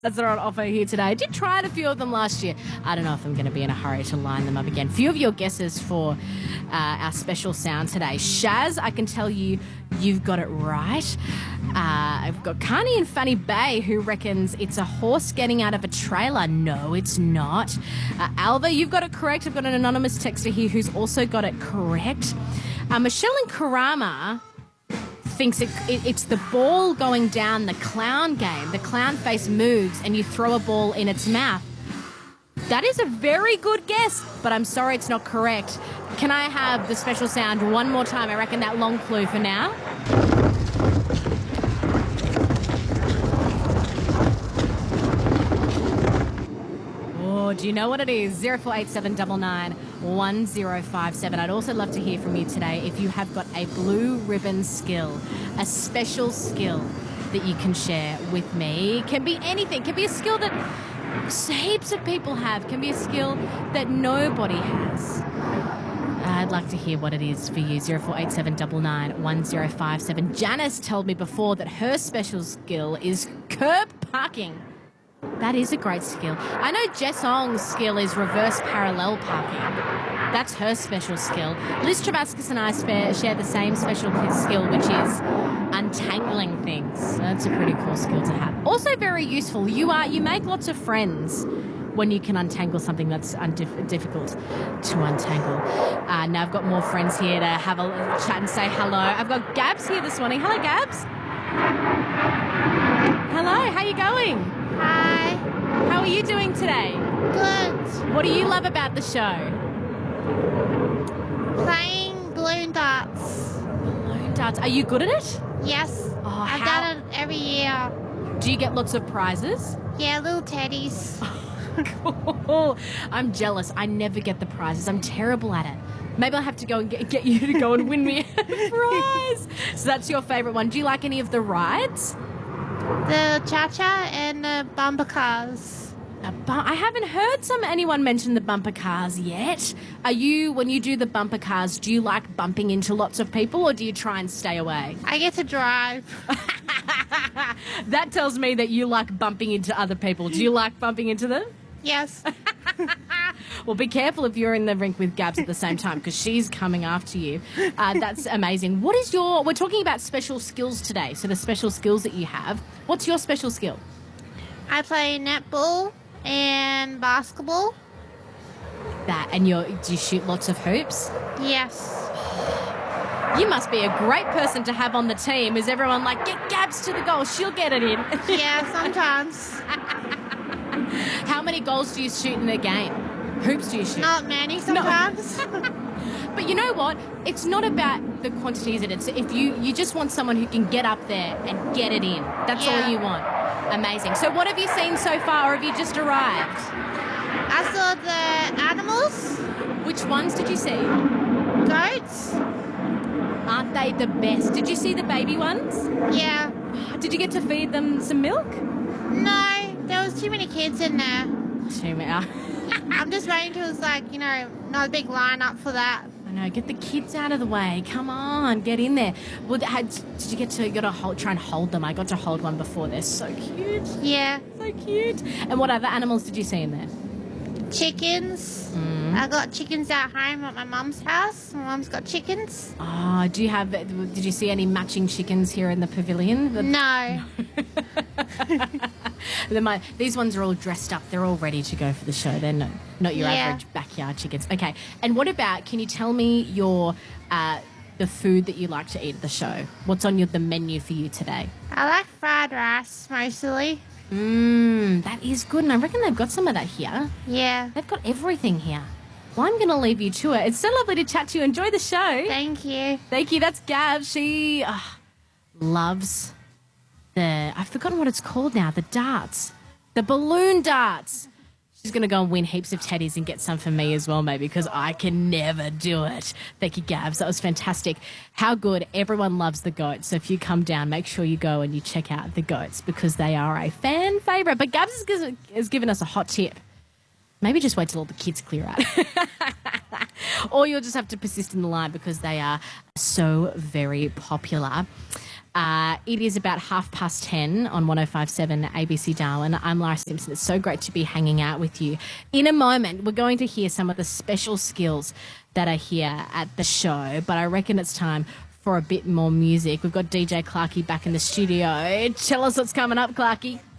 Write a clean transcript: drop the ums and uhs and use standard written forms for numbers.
That's are on offer here today. I did try a few of them last year. I don't know if I'm going to be in a hurry to line them up again. Few of your guesses for our special sound today. Shaz, I can tell you've got it right. I've got Carney and Fanny Bay who reckons it's a horse getting out of a trailer. No, it's not. Alva, you've got it correct. I've got an anonymous texter here who's also got it correct. Michelle and Karama thinks it's the ball going down the clown game. The clown face moves and you throw a ball in its mouth. That is a very good guess, but I'm sorry it's not correct. Can I have the special sound one more time? I reckon that long clue for now. Oh, do you know what it is? 048799 1057. I'd also love to hear from you today if you have got a blue ribbon skill, a special skill that you can share with me. It can be anything. It can be a skill that heaps of people have. It can be a skill that nobody has. I'd like to hear what it is for you. 048799 1057. Janice told me before that her special skill is curb parking. That is a great skill. I know Jess Ong's skill is reverse parallel parking. That's her special skill. Liz Travascus and I share the same special skill, which is untangling things. That's a pretty cool skill to have. Also very useful. You make lots of friends when you can untangle something that's difficult to untangle. Now I've got more friends here to have a chat and say hello. I've got Gabs here this morning. Hello, Gabs. Hello, how you going? Hi. How are you doing today? Good. What do you love about the show? Playing balloon darts. Balloon darts. Are you good at it? Yes. Oh, I've done it every year. Do you get lots of prizes? Yeah, little teddies. Cool. I'm jealous. I never get the prizes. I'm terrible at it. Maybe I'll have to go and get you to go and win me a prize. So that's your favourite one. Do you like any of the rides? The cha-cha and the bumper cars. I haven't heard anyone mention the bumper cars yet. When you do the bumper cars, do you like bumping into lots of people or do you try and stay away? I get to drive. That tells me that you like bumping into other people. Do you like bumping into them? Yes. Well, be careful if you're in the rink with Gabs at the same time because she's coming after you. That's amazing. We're talking about special skills today, so the special skills that you have. What's your special skill? I play netball and basketball. And do you shoot lots of hoops? Yes. You must be a great person to have on the team. Is everyone like, get Gabs to the goal, she'll get it in? Yeah, sometimes. How many goals do you shoot in a game? Hoops do you shoot? Not many sometimes. No. But you know what? It's not about the quantities in it. So if you just want someone who can get up there and get it in. That's all you want. Amazing. So what have you seen so far, or have you just arrived? I saw the animals. Which ones did you see? Goats. Aren't they the best? Did you see the baby ones? Yeah. Did you get to feed them some milk? No, there was too many kids in there. Too many. I'm just waiting till it's like, not a big line up for that. I know, get the kids out of the way. Come on, get in there. Well, did you get to try and hold them? I got to hold one before. They're so cute. Yeah. So cute. And what other animals did you see in there? Chickens. I got chickens at home at my mum's house. My mum's got chickens. Oh, did you see any matching chickens here in the pavilion? No. These ones are all dressed up. They're all ready to go for the show. They're not your average backyard chickens. Okay. And what about, can you tell me the food that you like to eat at the show? What's on the menu for you today? I like fried rice mostly. That is good. And I reckon they've got some of that here. Yeah. They've got everything here. Well, I'm going to leave you to it. It's so lovely to chat to you. Enjoy the show. Thank you. Thank you. That's Gab. She loves I've forgotten what it's called now, the darts. The balloon darts. She's going to go and win heaps of teddies and get some for me as well, maybe, because I can never do it. Thank you, Gabs. That was fantastic. How good. Everyone loves the goats. So if you come down, make sure you go and you check out the goats because they are a fan favourite. But Gabs has given us a hot tip. Maybe just wait till all the kids clear out. Or you'll just have to persist in the line because they are so very popular. It is about 10:30 on 105.7 ABC Darwin. I'm Lara Simpson. It's so great to be hanging out with you. In a moment, we're going to hear some of the special skills that are here at the show, but I reckon it's time for a bit more music. We've got DJ Clarky back in the studio. Tell us what's coming up, Clarky.